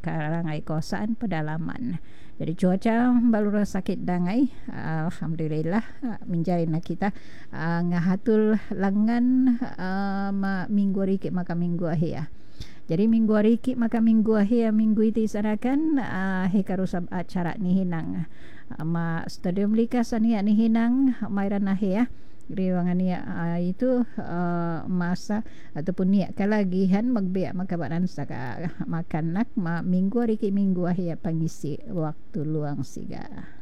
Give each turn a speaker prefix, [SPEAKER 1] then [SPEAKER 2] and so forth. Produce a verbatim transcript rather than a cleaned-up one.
[SPEAKER 1] karangai kawasan pedalaman. Jadi cuaca balura sakit dangai, alhamdulillah menjadi nak kita uh, ngahatul langan uh, ma minggu riki maka minggu akhir. Jadi minggu riki maka minggu akhir minggu itu sanakan uh, hekarusab acara ni hinang uh, ma stadium lika sania ni hinang mairan akhir. Riwangan niya uh, itu uh, masa ataupun niat kalagihan magbiak makabaran sa ka makanak ma minggu riki minggu akhir pangisi waktu luang siga.